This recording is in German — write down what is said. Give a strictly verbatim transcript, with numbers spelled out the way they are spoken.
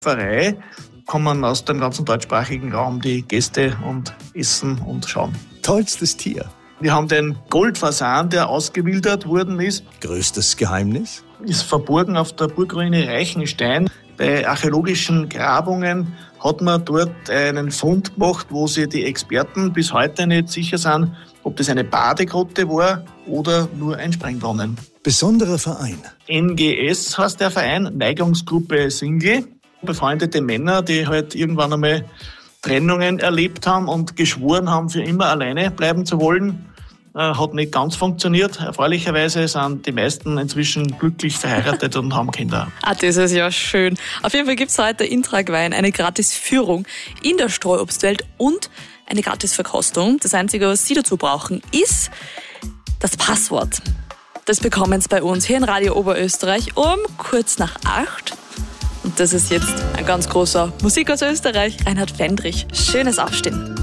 Pfarrei kommen aus dem ganzen deutschsprachigen Raum die Gäste und essen und schauen. Tollstes Tier. Wir haben den Goldfasan, der ausgewildert worden ist. Größtes Geheimnis? Ist verborgen auf der Burgruine Reichenstein. Bei archäologischen Grabungen hat man dort einen Fund gemacht, wo sich die Experten bis heute nicht sicher sind, ob das eine Badegrotte war oder nur ein Springbrunnen. Besonderer Verein. N G S heißt der Verein, Neigungsgruppe Single. Befreundete Männer, die halt irgendwann einmal Trennungen erlebt haben und geschworen haben, für immer alleine bleiben zu wollen. Äh, hat nicht ganz funktioniert. Erfreulicherweise sind die meisten inzwischen glücklich verheiratet und haben Kinder. Ah, das ist ja schön. Auf jeden Fall gibt es heute in Tragwein eine Gratis-Führung in der Streuobstwelt und eine Gratis-Verkostung. Das Einzige, was Sie dazu brauchen, ist das Passwort. Das bekommen Sie bei uns hier in Radio Oberösterreich um kurz nach acht. Und das ist jetzt ein ganz großer Musik aus Österreich, Reinhard Fendrich. Schönes Aufstehen.